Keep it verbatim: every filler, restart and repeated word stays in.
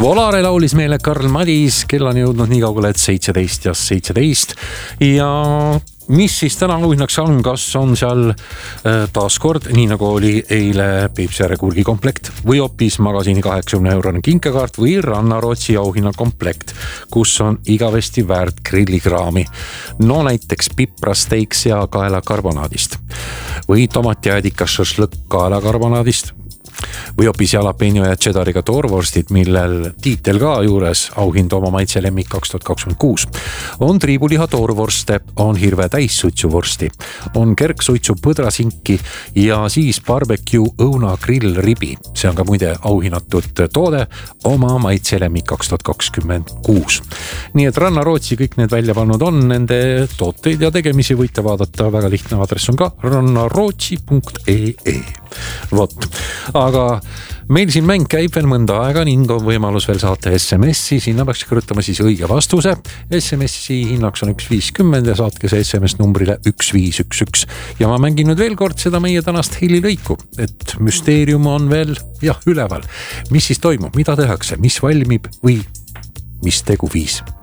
Volare laulis meile Karl Madis, kell on jõudnud nii kaugele, et seitseteist ja seitseteist ja mis siis täna auhinnaks on, kas on seal taaskord, nii nagu oli eile Peipsiääre kurgikomplekt või hoopis magasiini kaheksakümne eurone kinkekaart või Rannarootsi auhinnakomplekt, kus on igavesti väärt grillikraami. No näiteks piprasteaks ja kaelakarbonaadist või tomatijäädikas šašlõkk kaelakarbonaadist või hoopis jalapeno ja cheddariga toorvorstid, millel tiitel ka juures auhind oma maitse lemmik kaks tuhat kakskümmend kuus. On triibuliha toorvorste, on hirve täissuitsuvorsti, on kerksuitsu põdrasinki ja siis barbecue õuna grill ribi. See on ka muide auhinnatud toode oma maitse lemmik kaks tuhat kakskümmend kuus. Nii et Rannarootsi kõik need välja pannud on, nende tooteid ja tegemisi võite vaadata, väga lihtne aadress on ka rannarootsi punkt ee. Vot, aga meil siin mäng käib veel mõnda aega ning on võimalus veel saata S M S-i, sinna peaks kirjutama siis õige vastuse. S M S-i hinnaks on üks viiskümmend ja saatke see S M S numbrile üks viis üks üks. Ja ma mängin nüüd veel kord seda meie tänast helilõiku, et müsteerium on veel jah üleval. Mis siis toimub, mida tehakse, mis valmib või mis tegu viis?